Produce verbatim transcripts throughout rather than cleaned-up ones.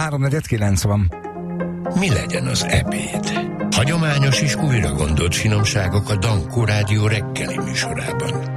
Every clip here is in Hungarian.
háromnegyed kilenc van. Mi legyen az ebéd? Hagyományos és újra gondolt finomságok a Dankó Rádió reggeli műsorában.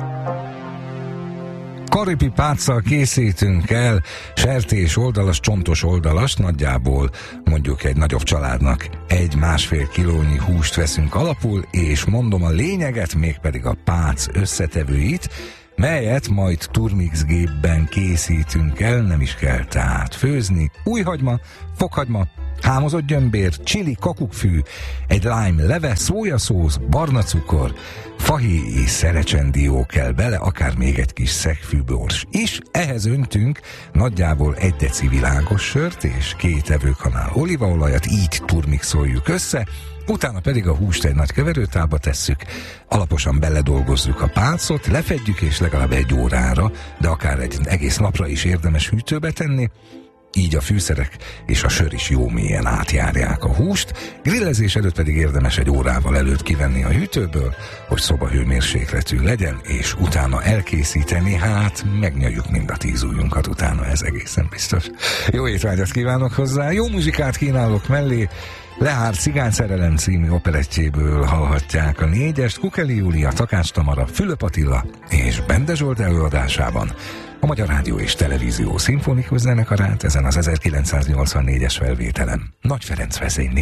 Karipi páccal készítünk el sertés oldalas, csontos oldalas, nagyjából mondjuk egy nagyobb családnak egy-másfél kilónyi húst veszünk alapul, és mondom a lényeget, mégpedig a pác összetevőit, melyet majd turmix gépben készítünk el, nem is kell tehát főzni. Újhagyma, fokhagyma, hámozott gyömbér, csili, kakukkfű, egy lime leve, szójaszósz, barna cukor, fahéj és szerecsendió kell bele, akár még egy kis szegfűbors is. Ehhez öntünk nagyjából egy deci világos sört és két evőkanál olívaolajat, így turmixoljuk össze, utána pedig a húst egy nagy keverőtálba tesszük, alaposan beledolgozzuk a pácot, lefedjük és legalább egy órára, de akár egy egész napra is érdemes hűtőbe tenni, így a fűszerek és a sör is jó mélyen átjárják a húst, grillezés előtt pedig érdemes egy órával előtt kivenni a hűtőből, hogy szobahőmérsékletű legyen, és utána elkészíteni, hát megnyaljuk mind a tíz ujjunkat utána, ez egészen biztos. Jó étvágyat kívánok hozzá, jó muzsikát kínálok mellé, Lehár Cigányszerelem című operettjéből hallhatják a négyest, Kukeli Júlia, Takács Tamara, Fülöp Attila és Bende Zsolt előadásában a Magyar Rádió és Televízió szimfonikus zenekarát ezen az ezerkilencszáznyolcvannégyes felvételen Nagy Ferenc vezényli.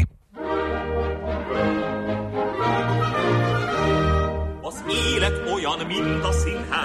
Az élet olyan, mint a színház.